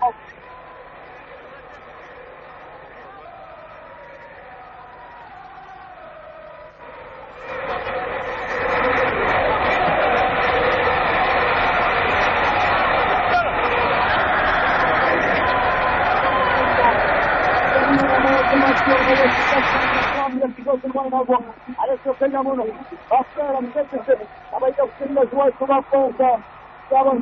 Adesso Pegnamolo, basta la mette, ma vai a finire su questo va